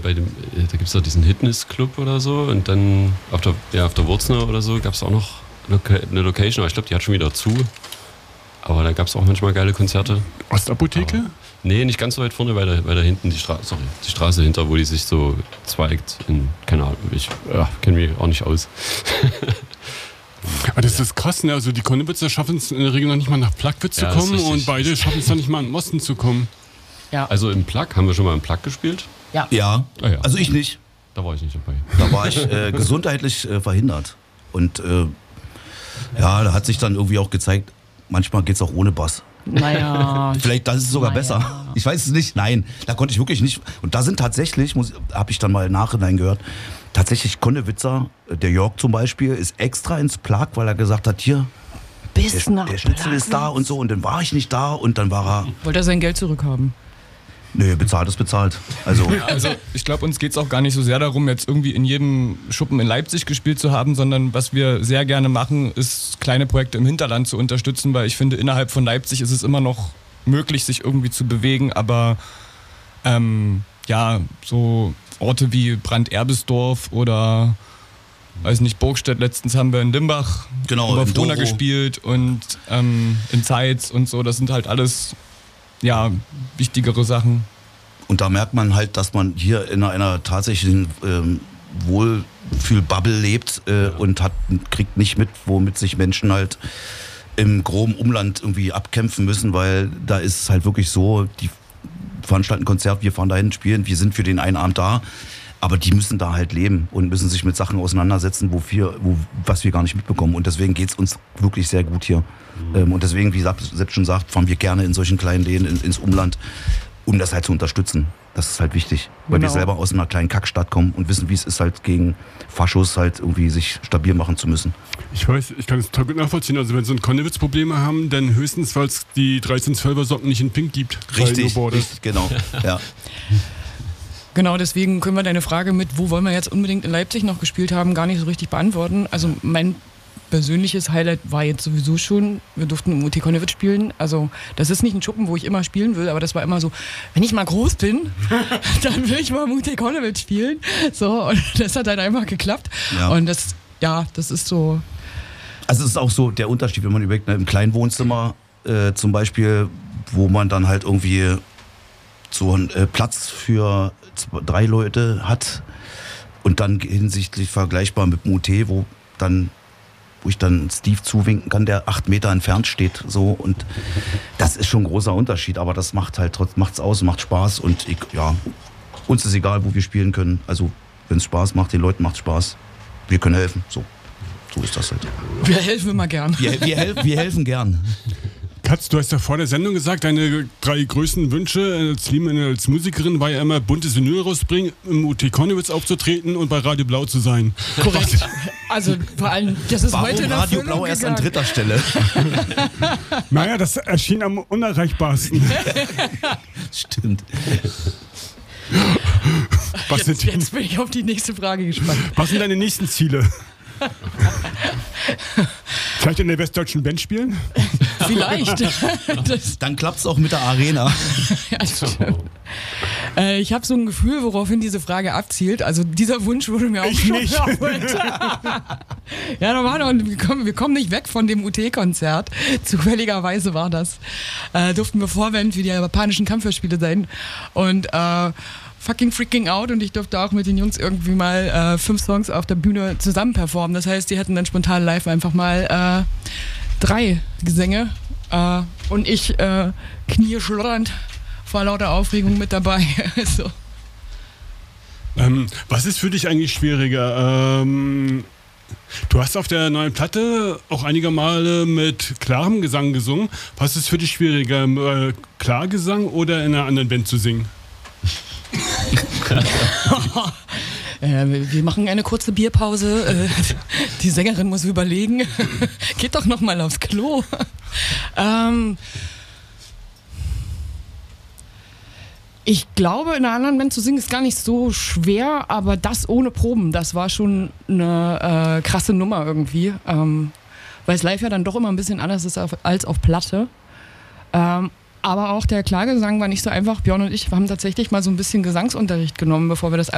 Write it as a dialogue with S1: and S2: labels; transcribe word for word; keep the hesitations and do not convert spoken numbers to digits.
S1: bei dem, da gibt es doch diesen Fitnessclub oder so und dann auf der, ja, auf der Wurzner oder so gab es auch noch eine Location, aber ich glaube, die hat schon wieder zu. Aber da gab es auch manchmal geile Konzerte.
S2: Ostapotheke?
S1: Aber, nee, nicht ganz so weit vorne, weil da, weil da hinten die Straße, sorry, die Straße hinter, wo die sich so zweigt in, keine Ahnung, ich ja, kenne mich auch nicht aus.
S2: Aber das ist krass, ne? Also die Konnewitzer schaffen es in der Regel noch nicht mal nach Plagwitz
S1: Ja,
S2: zu
S1: das ist
S2: kommen
S1: richtig.
S2: und beide schaffen es noch nicht mal in Osten zu kommen.
S3: Ja.
S1: Also im Plug, haben wir schon mal im Plug gespielt?
S3: Ja.
S4: Ja,
S1: Ah, ja.
S4: also ich nicht.
S1: Da war ich nicht dabei.
S4: Da war ich äh, gesundheitlich äh, verhindert. Und äh, ja, da hat sich dann irgendwie auch gezeigt, manchmal geht es auch ohne Bass.
S3: Naja.
S4: Vielleicht das ist sogar
S3: Naja.
S4: besser. Ich weiß es nicht. Nein, da konnte ich wirklich nicht. Und da sind tatsächlich, habe ich dann mal im Nachhinein gehört, tatsächlich Konnewitzer, der Jörg zum Beispiel, ist extra ins Plag, weil er gesagt hat, hier,
S3: Bis
S4: der,
S3: nach
S4: der Schnitzel ist da
S3: Plagwitz.
S4: und so. Und dann war ich nicht da und dann war er,
S3: Wollte er sein Geld zurückhaben?
S4: nö, bezahlt ist bezahlt. Also
S5: Also ich glaube, uns geht es auch gar nicht so sehr darum, jetzt irgendwie in jedem Schuppen in Leipzig gespielt zu haben, sondern was wir sehr gerne machen, ist kleine Projekte im Hinterland zu unterstützen, weil ich finde, innerhalb von Leipzig ist es immer noch möglich, sich irgendwie zu bewegen, aber ähm, ja, so Orte wie Brand-Erbesdorf oder weiß nicht, Burgstedt, letztens haben wir in Limbach
S4: Genau,
S5: über
S4: in
S5: Frona
S4: Doro.
S5: gespielt und ähm, in Zeitz und so, das sind halt alles ja, wichtigere Sachen.
S4: Und da merkt man halt, dass man hier in einer, einer tatsächlichen ähm, Wohlfühlbubble lebt äh, und hat, kriegt nicht mit, womit sich Menschen halt im groben Umland irgendwie abkämpfen müssen, weil da ist es halt wirklich so, die veranstalten ein Konzert, wir fahren dahin, spielen, wir sind für den einen Abend da, aber die müssen da halt leben und müssen sich mit Sachen auseinandersetzen, wo wir, wo, was wir gar nicht mitbekommen. Und deswegen geht es uns wirklich sehr gut hier. Ähm, und deswegen, wie Sepp schon sagt, fahren wir gerne in solchen kleinen Läden in, ins Umland, um das halt zu unterstützen. Das ist halt wichtig, weil
S3: Genau.
S4: wir selber aus einer kleinen Kackstadt kommen und wissen, wie es ist, halt gegen Faschos halt irgendwie sich stabil machen zu müssen.
S2: Ich weiß, ich kann es total gut nachvollziehen. Also wenn so ein Konnewitz Probleme haben, dann höchstens, weil es die dreizehn zwölfer Socken nicht in Pink gibt. bei
S4: Richtig,
S2: No Borders.
S4: richtig, genau. Ja.
S3: Genau, deswegen können wir deine Frage mit, wo wollen wir jetzt unbedingt in Leipzig noch gespielt haben, gar nicht so richtig beantworten. Also mein persönliches Highlight war jetzt sowieso schon, wir durften im U T Konnewitz spielen. Also das ist nicht ein Schuppen, wo ich immer spielen will, aber das war immer so, wenn ich mal groß bin, dann will ich mal im U T Konnewitz spielen. So, und das hat dann einfach geklappt.
S4: Ja.
S3: Und das, ja, das ist so.
S4: Also es ist auch so der Unterschied, wenn man überlegt, ne, im kleinen Wohnzimmer äh, zum Beispiel, wo man dann halt irgendwie so einen äh, Platz für zwei, drei Leute hat und dann hinsichtlich vergleichbar mit dem U T, wo dann wo ich dann Steve zuwinken kann, der acht Meter entfernt steht, so, und das ist schon ein großer Unterschied, aber das macht halt trotzdem, macht's aus, macht Spaß und ich, ja, uns ist egal, wo wir spielen können, also wenn es Spaß macht, den Leuten macht Spaß, wir können helfen, so, so ist das halt.
S3: Wir helfen immer gern.
S4: Wir, wir, hel wir helfen gern.
S2: Katz, du hast ja vor der Sendung gesagt, deine drei größten Wünsche als Leben als Musikerin war ja immer buntes Vinyl rausbringen, im U T Konnewitz aufzutreten und bei Radio Blau zu sein.
S3: Korrekt. Also vor allem, das ist
S4: Warum
S3: heute in
S4: Radio
S3: Erfüllung
S4: Blau erst an
S3: gegangen.
S4: dritter Stelle?
S2: Naja, das erschien am unerreichbarsten.
S4: Stimmt.
S2: Was
S3: Jetzt,
S2: sind,
S3: jetzt bin ich auf die nächste Frage gespannt.
S2: was sind deine nächsten Ziele? Vielleicht in der westdeutschen Band spielen?
S3: Vielleicht. Das,
S4: Dann klappt's auch mit der Arena.
S3: ja, stimmt. Äh, ich habe so ein Gefühl, woraufhin diese Frage abzielt. Also dieser Wunsch wurde mir auch
S2: Ich
S3: schon
S2: nicht.
S3: erfüllt. Ja, da war noch, wir, kommen, wir kommen nicht weg von dem U T-Konzert. Zufälligerweise war das. Äh, durften wir Vorband für die japanischen Kampfhörspiele sein. Und äh, fucking freaking out, und ich durfte auch mit den Jungs irgendwie mal äh, fünf Songs auf der Bühne zusammen performen. Das heißt, die hatten dann spontan live einfach mal äh, drei Gesänge äh, und ich äh, knie schlotternd vor lauter Aufregung mit dabei. So.
S2: Ähm, was ist für dich eigentlich schwieriger? Ähm, du hast auf der neuen Platte auch einige Male mit klarem Gesang gesungen. Was ist für dich schwieriger, äh, Klargesang oder in einer anderen Band zu singen?
S3: Äh, wir machen eine kurze Bierpause. Äh, die Sängerin muss überlegen. Geht doch noch mal aufs Klo. ähm, ich glaube, in einer anderen Band zu singen ist gar nicht so schwer, aber das ohne Proben, das war schon eine äh, krasse Nummer irgendwie. Ähm, weil es live ja dann doch immer ein bisschen anders ist auf, als auf Platte. Ähm, Aber auch der Klargesang war nicht so einfach. Björn und ich haben tatsächlich mal so ein bisschen Gesangsunterricht genommen, bevor wir das